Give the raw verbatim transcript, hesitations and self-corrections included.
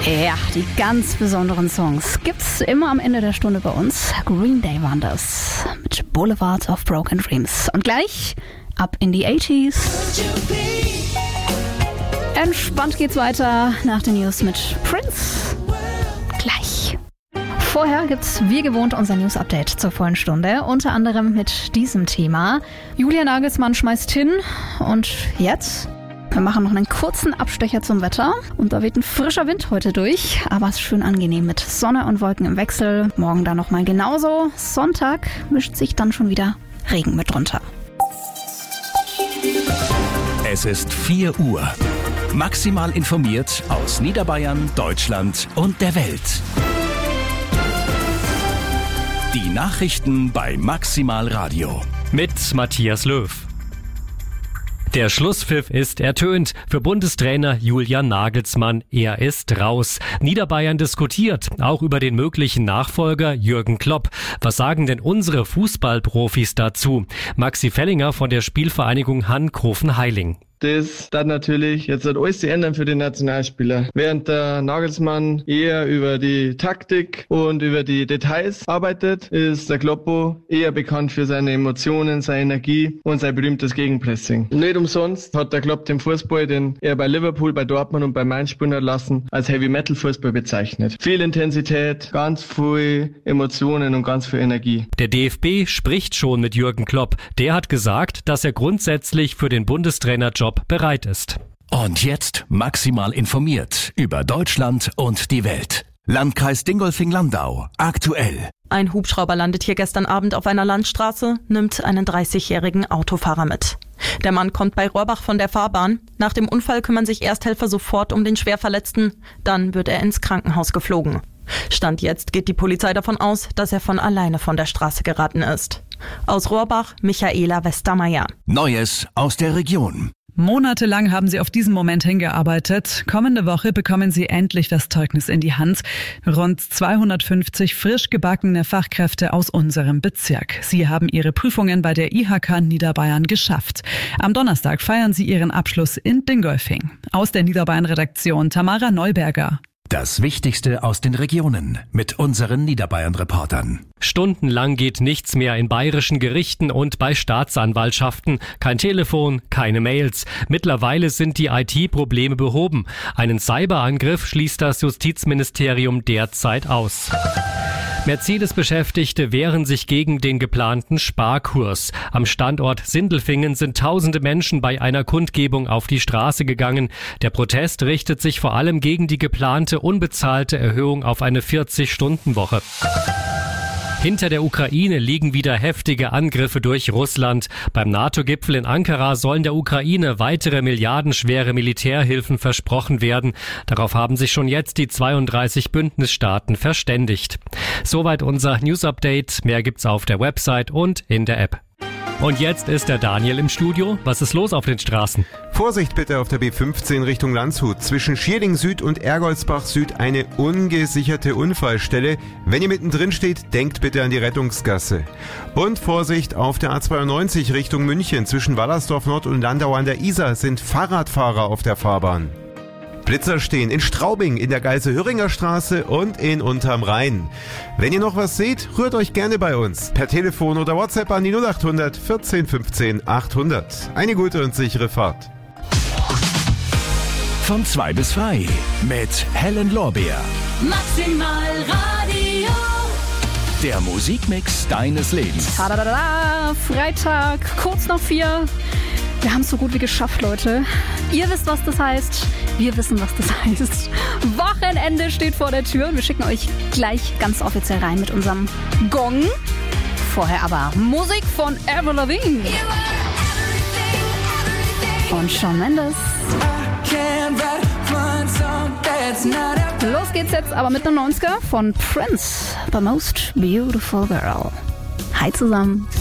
Ja, die ganz besonderen Songs gibt's immer am Ende der Stunde bei uns. Green Day waren das mit Boulevard of Broken Dreams. Und gleich ab in die achtziger. Entspannt geht's weiter nach den News mit Prince. Gleich. Vorher gibt's wie gewohnt unser News-Update zur vollen Stunde. Unter anderem mit diesem Thema. Julian Nagelsmann schmeißt hin. Und jetzt? Wir machen noch einen kurzen Abstecher zum Wetter. Und da weht ein frischer Wind heute durch. Aber es ist schön angenehm mit Sonne und Wolken im Wechsel. Morgen dann nochmal genauso. Sonntag mischt sich dann schon wieder Regen mit drunter. Es ist vier Uhr. Maximal informiert aus Niederbayern, Deutschland und der Welt. Die Nachrichten bei Maximal Radio. Mit Matthias Löw. Der Schlusspfiff ist ertönt. Für Bundestrainer Julian Nagelsmann, er ist raus. Niederbayern diskutiert auch über den möglichen Nachfolger Jürgen Klopp. Was sagen denn unsere Fußballprofis dazu? Maxi Fellinger von der Spielvereinigung Hankofen-Heiling. Das dann natürlich jetzt hat alles zu ändern für die Nationalspieler. Während der Nagelsmann eher über die Taktik und über die Details arbeitet, ist der Kloppo eher bekannt für seine Emotionen, seine Energie und sein berühmtes Gegenpressing. Nicht umsonst hat der Klopp den Fußball, den er bei Liverpool, bei Dortmund und bei Mainz spielen hat lassen, als Heavy-Metal-Fußball bezeichnet. Viel Intensität, ganz viel Emotionen und ganz viel Energie. Der D F B spricht schon mit Jürgen Klopp. Der hat gesagt, dass er grundsätzlich für den Bundestrainerjob bereit ist. Und jetzt maximal informiert über Deutschland und die Welt. Landkreis Dingolfing-Landau. Aktuell. Ein Hubschrauber landet hier gestern Abend auf einer Landstraße, nimmt einen dreißigjährigen Autofahrer mit. Der Mann kommt bei Rohrbach von der Fahrbahn. Nach dem Unfall kümmern sich Ersthelfer sofort um den Schwerverletzten. Dann wird er ins Krankenhaus geflogen. Stand jetzt geht die Polizei davon aus, dass er von alleine von der Straße geraten ist. Aus Rohrbach, Michaela Westermeier. Neues aus der Region. Monatelang haben sie auf diesen Moment hingearbeitet. Kommende Woche bekommen sie endlich das Zeugnis in die Hand. Rund zweihundertfünfzig frisch gebackene Fachkräfte aus unserem Bezirk. Sie haben ihre Prüfungen bei der I H K Niederbayern geschafft. Am Donnerstag feiern sie ihren Abschluss in Dingolfing. Aus der Niederbayern-Redaktion Tamara Neuberger. Das Wichtigste aus den Regionen mit unseren Niederbayern-Reportern. Stundenlang geht nichts mehr in bayerischen Gerichten und bei Staatsanwaltschaften. Kein Telefon, keine Mails. Mittlerweile sind die I T-Probleme behoben. Einen Cyberangriff schließt das Justizministerium derzeit aus. Mercedes-Beschäftigte wehren sich gegen den geplanten Sparkurs. Am Standort Sindelfingen sind tausende Menschen bei einer Kundgebung auf die Straße gegangen. Der Protest richtet sich vor allem gegen die geplante unbezahlte Erhöhung auf eine vierzig-Stunden-Woche. Hinter der Ukraine liegen wieder heftige Angriffe durch Russland. Beim NATO-Gipfel in Ankara sollen der Ukraine weitere milliardenschwere Militärhilfen versprochen werden. Darauf haben sich schon jetzt die zweiunddreißig Bündnisstaaten verständigt. Soweit unser News-Update. Mehr gibt's auf der Website und in der App. Und jetzt ist der Daniel im Studio. Was ist los auf den Straßen? Vorsicht bitte auf der B fünfzehn Richtung Landshut. Zwischen Schierling Süd und Ergoldsbach Süd eine ungesicherte Unfallstelle. Wenn ihr mittendrin steht, denkt bitte an die Rettungsgasse. Und Vorsicht auf der A zweiundneunzig Richtung München. Zwischen Wallersdorf Nord und Landau an der Isar sind Fahrradfahrer auf der Fahrbahn. Blitzer stehen in Straubing, in der Geise-Hüringer Straße und in Unterm Rhein. Wenn ihr noch was seht, rührt euch gerne bei uns. Per Telefon oder WhatsApp an die null acht hundert vierzehn fünfzehn achthundert. Eine gute und sichere Fahrt. Von zwei bis drei mit Helen Lorbeer. Maximal Radio. Der Musikmix deines Lebens. Tadadada, Freitag, kurz nach vier. Wir haben es so gut wie geschafft, Leute. Ihr wisst, was das heißt. Wir wissen, was das heißt. Wochenende steht vor der Tür und wir schicken euch gleich ganz offiziell rein mit unserem Gong. Vorher aber Musik von Avril Lavigne und Shawn Mendes. Los geht's jetzt aber mit einem neunziger von Prince, The Most Beautiful Girl. Hi zusammen.